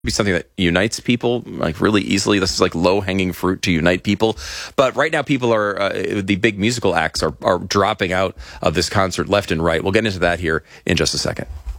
be something that unites people like really easily. This is like low-hanging fruit to unite people. But right now, people are the big musical acts are dropping out of this concert left and right. We'll get into that here in just a second.